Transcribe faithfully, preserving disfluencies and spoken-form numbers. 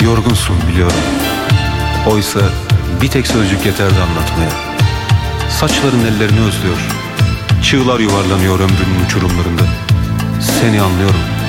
Yorgunsun biliyorum. Oysa bir tek sözcük yeterdi anlatmaya. Saçların ellerini özlüyor. Çığlar yuvarlanıyor ömrünün uçurumlarında. Seni anlıyorum.